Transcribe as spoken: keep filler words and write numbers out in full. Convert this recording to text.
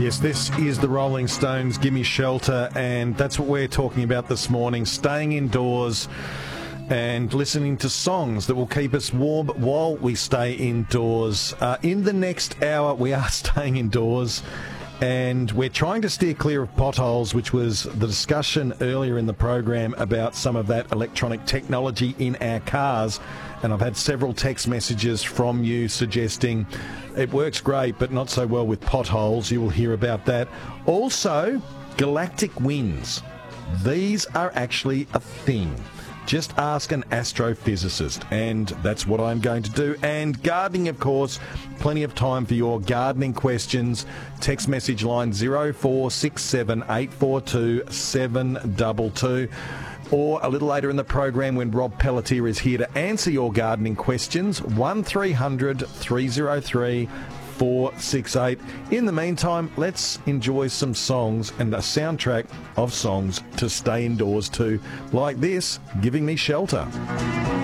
Yes, this is the Rolling Stones, Gimme Shelter, and that's what we're talking about this morning, staying indoors and listening to songs that will keep us warm while we stay indoors. Uh, in the next hour, we are staying indoors, and we're trying to steer clear of potholes, which was the discussion earlier in the program about some of that electronic technology in our cars. And I've had several text messages from you suggesting it works great, but not so well with potholes. You will hear about that. Also, galactic winds. These are actually a thing. Just ask an astrophysicist, and that's what I'm going to do. And gardening, of course, plenty of time for your gardening questions. Text message line zero four six seven eight four two seven two two. Or a little later in the program when Rob Pelletier is here to answer your gardening questions, one three hundred three oh three four six eight. In the meantime, let's enjoy some songs and a soundtrack of songs to stay indoors to, like this, Giving Me Shelter.